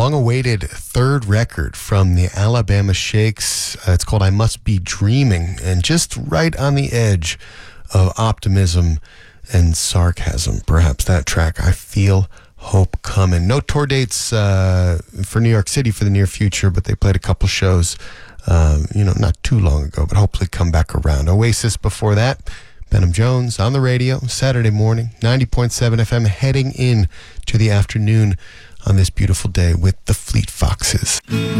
long-awaited third record from the Alabama Shakes. It's called I Must Be Dreaming, and just right on the edge of optimism and sarcasm. Perhaps that track, I Feel Hope Coming. No tour dates for New York City for the near future, but they played a couple shows, not too long ago, but hopefully come back around. Oasis before that. Benham Jones on the radio, Saturday morning, 90.7 FM, heading in to the afternoon on this beautiful day with the Fleet Foxes.